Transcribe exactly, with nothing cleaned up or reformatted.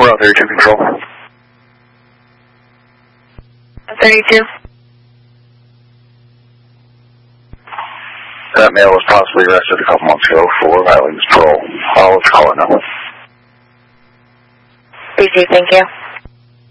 We're on thirty-two control. thirty-two. That male was possibly arrested a couple months ago for violating his parole. I'll let you call it now. Appreciate it, thank you.